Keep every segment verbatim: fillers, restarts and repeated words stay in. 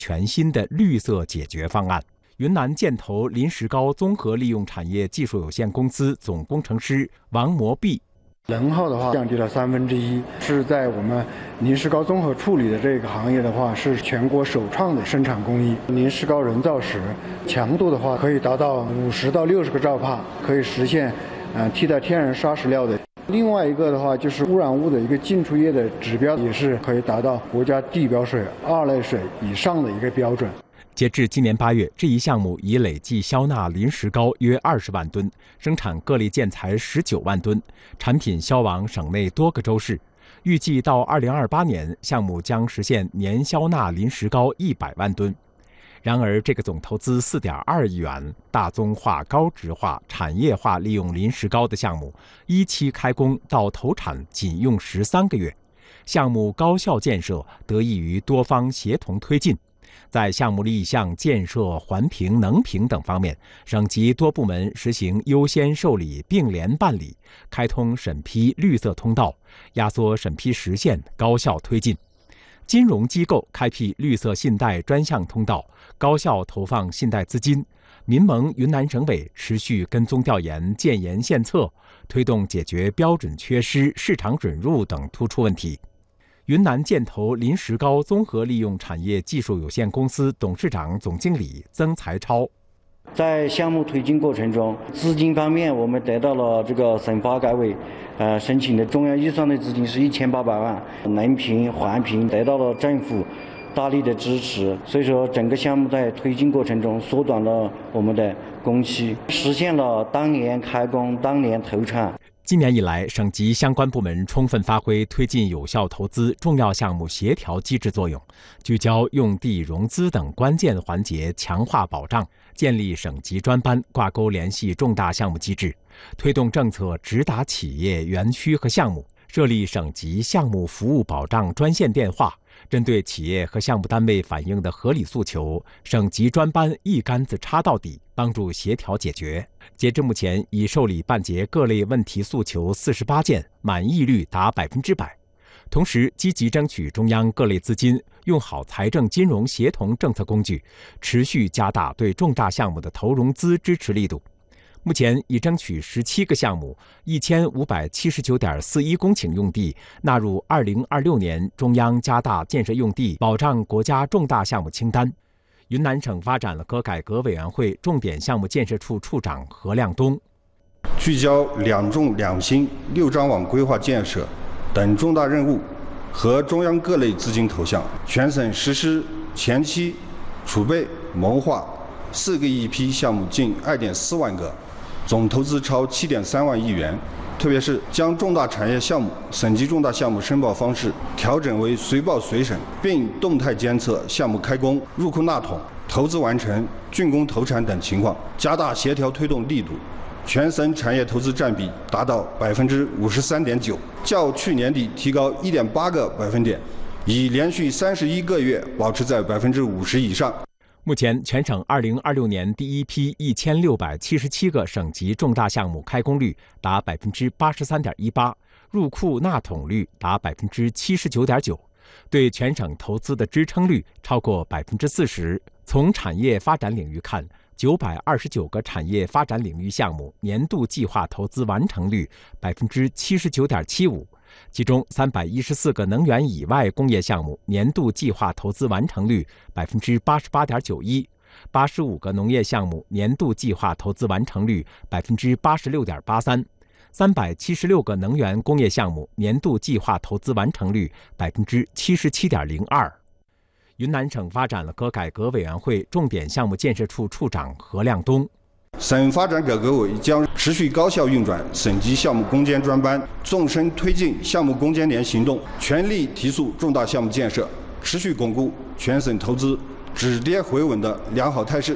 全新的绿色解决方案。云南建投临石膏综合利用产业技术有限公司总工程师王摩碧。 能耗的话降低了三分之一，是在我们临石膏综合处理的这个行业的话，是全国首创的生产工艺。临石膏人造石强度的话可以达到五十到六十个兆帕，可以实现嗯、呃、替代天然砂石料的。另外一个的话就是污染物的一个净出液的指标也是可以达到国家地表水二类水以上的一个标准。 截至今年八月，这一项目已累计销纳临石膏约二十万吨，生产各类建材十九万吨，产品销往省内多个州市。预计到二零二八年，项目将实现年销纳临石膏一百万吨。然而，这个总投资四点二亿元、大宗化、高值化、产业化利用临石膏的项目，一期开工到投产仅用十三个月。项目高效建设得益于多方协同推进。在项目立项、建设、环评、能评等方面，省级多部门实行优先受理、并联办理，开通审批绿色通道，压缩审批时限，高效推进。金融机构开辟绿色信贷专项通道，高效投放信贷资金。民盟云南省委持续跟踪调研、建言献策，推动解决标准缺失、市场准入等突出问题。云南建投临石膏综合利用产业技术有限公司董事长、总经理曾才超。 在项目推进过程中，资金方面我们得到了这个省发改委呃申请的中央预算的资金是一千八百万，能评环评得到了政府大力的支持，所以说整个项目在推进过程中缩短了我们的工期，实现了当年开工、当年投产。 今年以来，省级相关部门充分发挥推进有效投资重要项目协调机制作用，聚焦用地、融资等关键环节，强化保障，建立省级专班挂钩联系重大项目机制，推动政策直达企业、园区和项目，设立省级项目服务保障专线电话，针对企业和项目单位反映的合理诉求，省级专班一竿子插到底，帮助协调解决。截至目前，已受理办结各类问题诉求四十八件，满意率达百分之百。同时，积极争取中央各类资金，用好财政金融协同政策工具，持续加大对重大项目的投融资支持力度。目前已争取十七个项目、一千五百七十九点四一公顷用地纳入二零二六年中央加大建设用地保障国家重大项目清单。云南省发展和改革委员会重点项目建设处处长何亮东： 聚焦两重两新、六张网规划建设等重大任务和中央各类资金投向，全省实施前期储备谋划四个一批项目近二点四万个，总投资超七点三万亿元。特别是将重大产业项目、省级重大项目申报方式调整为随报随审，并动态监测项目开工、入库纳桶、投资完成、竣工投产等情况，加大协调推动力度。全省产业投资占比达到百分之五十三点九，较去年底提高一点八个百分点，已连续三十一个月保持在百分之五十以上。 目前，全省二零二六年第一批一千六百七十七个省级重大项目开工率达百分之八十三点一八，入库纳桶率达百分之七十九点九，对全省投资的支撑率超过百分之四十。从产业发展领域看，九百二十九个产业发展领域项目年度计划投资完成率百分之七十九点七五。其中三百一十四个能源以外工业项目年度计划投资完成率百分之八十八点九一，八十五个农业项目年度计划投资完成率百分之八十六点八三，三百七十六个能源工业项目年度计划投资完成率百分之七十七点零二。云南省发展和改革委员会重点项目建设处处长何亮东： 省发展改革委将持续高效运转省级项目攻坚专班，纵深推进项目攻坚连行动，全力提速重大项目建设，持续巩固全省投资止跌回稳的良好态势。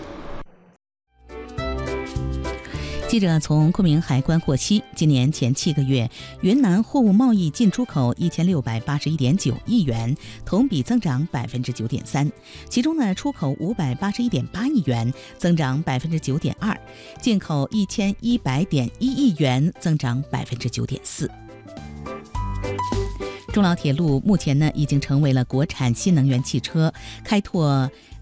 记者从昆明海关获悉，今年前七个月，云南货物贸易进出口一千六百八十一点九亿元，同比增长百分之九点三。其中呢，出口五百八十一点八亿元，增长百分之九点二；进口一千一百点一亿元，增长百分之九点四。中老铁路目前呢，已经成为了国产新能源汽车开拓